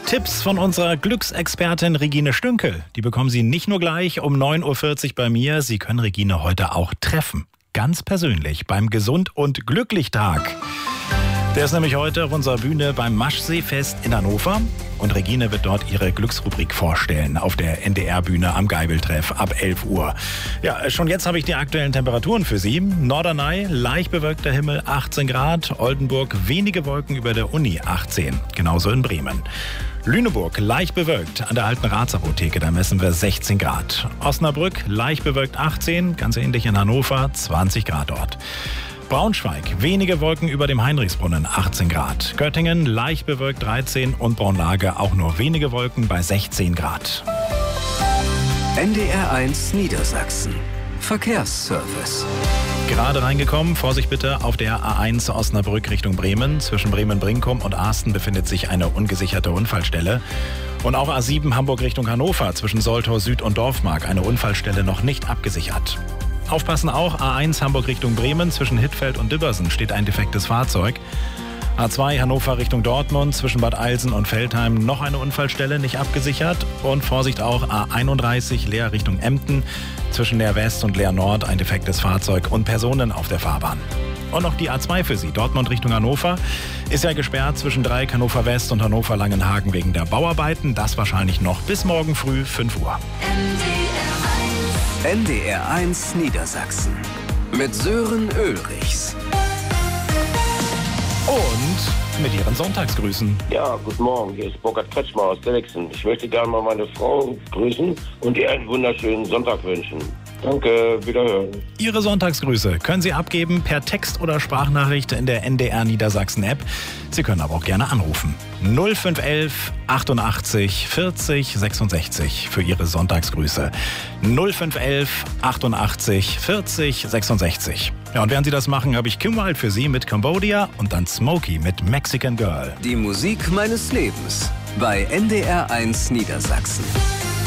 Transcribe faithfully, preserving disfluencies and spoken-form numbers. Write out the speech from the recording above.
Tipps von unserer Glücksexpertin Regine Stünkel. Die bekommen Sie nicht nur gleich um neun Uhr vierzig bei mir, Sie können Regine heute auch treffen. Ganz persönlich beim Gesund- und Glücklich-Tag. Der ist nämlich heute auf unserer Bühne beim Maschseefest in Hannover. Und Regine wird dort ihre Glücksrubrik vorstellen auf der N D R-Bühne am Geibeltreff ab elf Uhr. Ja, schon jetzt habe ich die aktuellen Temperaturen für Sie. Norderney, leicht bewölkter Himmel, achtzehn Grad. Oldenburg, wenige Wolken über der Uni, achtzehn. Genauso in Bremen. Lüneburg, leicht bewölkt. An der alten Ratsapotheke, da messen wir sechzehn Grad. Osnabrück, leicht bewölkt, achtzehn. Ganz ähnlich in Hannover, zwanzig Grad dort. Braunschweig, wenige Wolken über dem Heinrichsbrunnen, achtzehn Grad. Göttingen, leicht bewölkt, dreizehn. Und Braunlage, auch nur wenige Wolken bei sechzehn Grad. N D R eins Niedersachsen. Verkehrsservice. Gerade reingekommen, Vorsicht bitte, auf der A eins Osnabrück Richtung Bremen. Zwischen Bremen-Brinkum und Asten befindet sich eine ungesicherte Unfallstelle. Und auch A sieben Hamburg Richtung Hannover, zwischen Soltau Süd und Dorfmark, eine Unfallstelle noch nicht abgesichert. Aufpassen auch, A eins Hamburg Richtung Bremen, zwischen Hittfeld und Dibbersen steht ein defektes Fahrzeug. A zwei Hannover Richtung Dortmund, zwischen Bad Eilsen und Veltheim noch eine Unfallstelle nicht abgesichert. Und Vorsicht auch, A einunddreißig Leer Richtung Emden, zwischen Leer West und Leer Nord ein defektes Fahrzeug und Personen auf der Fahrbahn. Und noch die A zwei für Sie, Dortmund Richtung Hannover, ist ja gesperrt zwischen Dreieck Hannover West und Hannover Langenhagen wegen der Bauarbeiten. Das wahrscheinlich noch bis morgen früh fünf Uhr. N D R eins Niedersachsen mit Sören Ulrichs. Und mit Ihren Sonntagsgrüßen. Ja, guten Morgen, hier ist Burkhard Kretschmer aus Dellexen. Ich möchte gerne mal meine Frau grüßen und ihr einen wunderschönen Sonntag wünschen. Danke, wiederhören. Ihre Sonntagsgrüße können Sie abgeben per Text oder Sprachnachricht in der N D R Niedersachsen App. Sie können aber auch gerne anrufen. null fünf elf achtundachtzig vierzig sechsundsechzig für Ihre Sonntagsgrüße. null fünf elf achtundachtzig vierzig sechsundsechzig. Ja, und während Sie das machen, habe ich Kim Wilde für Sie mit Cambodia und dann Smokey mit Mexican Girl. Die Musik meines Lebens bei N D R eins Niedersachsen.